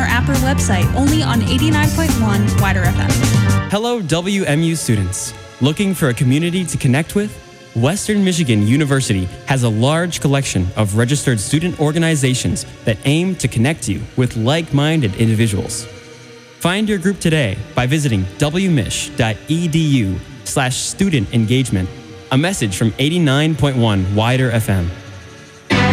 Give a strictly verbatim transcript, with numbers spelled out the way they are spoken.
our app or website, only on eighty-nine point one Wider F M. Hello, W M U students. Looking for a community to connect with? Western Michigan University has a large collection of registered student organizations that aim to connect you with like-minded individuals. Find your group today by visiting wmich.edu slash student engagement. A message from eighty-nine point one Wider F M.